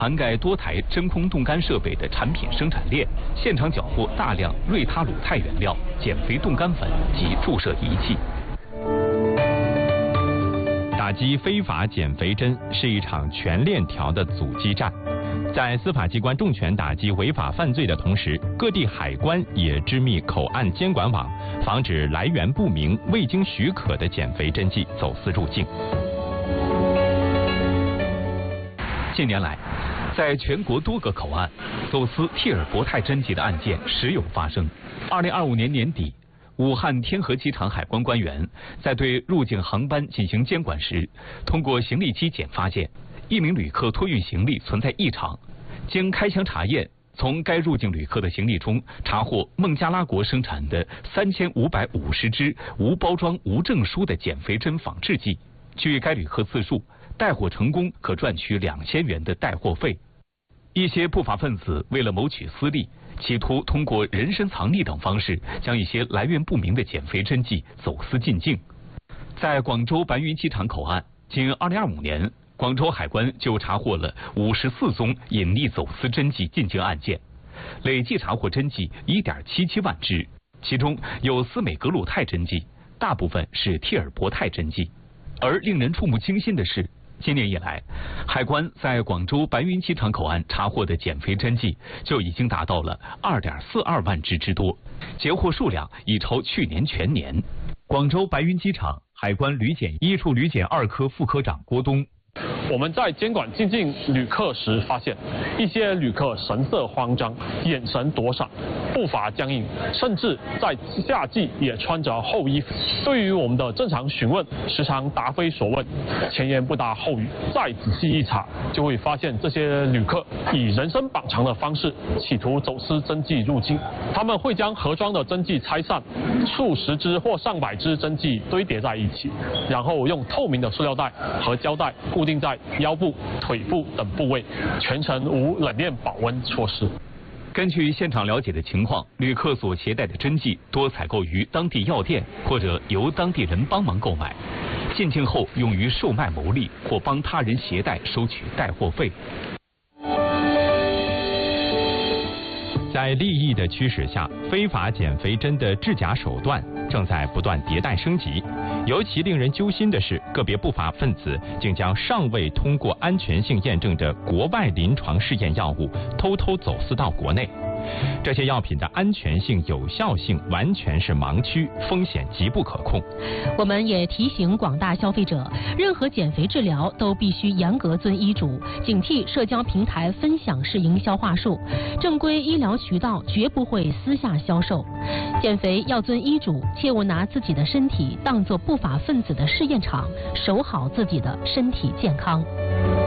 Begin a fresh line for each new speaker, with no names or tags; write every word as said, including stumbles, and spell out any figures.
涵盖多台真空冻干设备的产品生产链，现场缴获大量瑞他鲁肽原料、减肥冻干粉及注射仪器。
打击非法减肥针是一场全链条的阻击战。在司法机关重拳打击违法犯罪的同时，各地海关也织密口岸监管网，防止来源不明、未经许可的减肥针剂走私入境。
近年来，在全国多个口岸走私替尔博泰针剂的案件时有发生。二零二五年年底，武汉天河机场海关官员在对入境航班进行监管时，通过行李机检发现一名旅客托运行李存在异常，经开箱查验，从该入境旅客的行李中查获孟加拉国生产的三千五百五十支无包装无证书的减肥针仿制剂。据该旅客自述，带货成功可赚取两千元的带货费。一些不法分子为了谋取私利，企图通过人身藏匿等方式，将一些来源不明的减肥针剂走私进境。在广州白云机场口岸，仅二零二五年，广州海关就查获了五十四宗隐匿走私针剂进境案件，累计查获针剂一点七七万支，其中有司美格鲁肽针剂，大部分是替尔博泰针剂。而令人触目惊心的是，今年以来，海关在广州白云机场口岸查获的减肥针剂就已经达到了二点四二万支之多，截获数量已超去年全年。
广州白云机场海关旅检一处旅检二科副科长郭东。
我们在监管进境旅客时发现，一些旅客神色慌张，眼神躲闪，步伐僵硬，甚至在夏季也穿着厚衣服。对于我们的正常询问，时常答非所问，前言不搭后语。再仔细一查，就会发现这些旅客以人身绑长的方式企图走私针剂入境。他们会将盒装的针剂拆散，数十支或上百支针剂堆叠在一起，然后用透明的塑料袋和胶带固定在腰部、腿部等部位，全程无冷链保温措施。
根据现场了解的情况，旅客所携带的针剂多采购于当地药店，或者由当地人帮忙购买，进境后用于售卖牟利，或帮他人携带收取带货费。
在利益的驱使下，非法减肥针的制假手段正在不断迭代升级。尤其令人揪心的是，个别不法分子竟将尚未通过安全性验证的国外临床试验药物偷偷走私到国内。这些药品的安全性、有效性完全是盲区，风险极不可控。
我们也提醒广大消费者，任何减肥治疗都必须严格遵医嘱，警惕社交平台分享式营销话术，正规医疗渠道绝不会私下销售。减肥要遵医嘱，切勿拿自己的身体当作不法分子的试验场，守好自己的身体健康。